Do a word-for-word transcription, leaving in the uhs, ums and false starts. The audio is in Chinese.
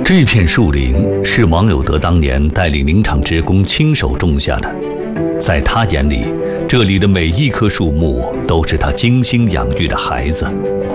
这片树林是王有德当年带领林场职工亲手种下的，在他眼里，这里的每一棵树木都是他精心养育的孩子。